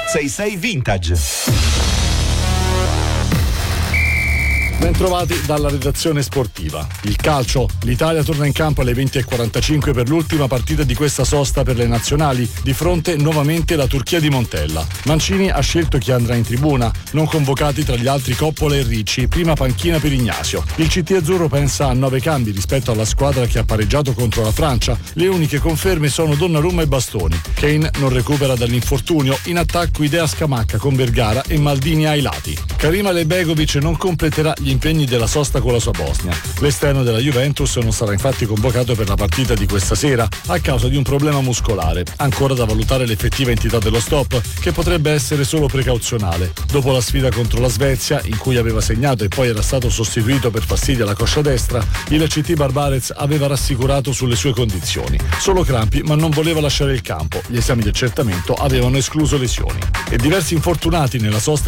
66 Vintage. Bentrovati dalla redazione sportiva. Il calcio. L'Italia torna in campo alle 20:45 per l'ultima partita di questa sosta per le nazionali. Di fronte nuovamente la Turchia di Montella. Mancini ha scelto chi andrà in tribuna. Non convocati tra gli altri Coppola e Ricci, prima panchina per Ignazio. Il CT azzurro pensa a 9 cambi rispetto alla squadra che ha pareggiato contro la Francia. Le uniche conferme sono Donnarumma e Bastoni. Kane non recupera dall'infortunio. In attacco idea Scamacca con Vergara e Maldini ai lati. Karim Alekbegovic non completerà gli impegni della sosta con la sua Bosnia. L'esterno della Juventus non sarà infatti convocato per la partita di questa sera a causa di un problema muscolare. Ancora da valutare l'effettiva entità dello stop, che potrebbe essere solo precauzionale. Dopo la sfida contro la Svezia, in cui aveva segnato e poi era stato sostituito per fastidio alla coscia destra, il CT Barbarez aveva rassicurato sulle sue condizioni. Solo crampi, ma non voleva lasciare il campo. Gli esami di accertamento avevano escluso lesioni. E diversi infortunati nella sosta